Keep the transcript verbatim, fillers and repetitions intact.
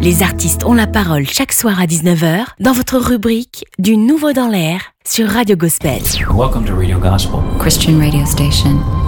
Les artistes ont la parole chaque soir à dix-neuf heures dans votre rubrique Du Nouveau dans l'air sur Radio Gospel. Welcome to Radio Gospel, Christian radio station.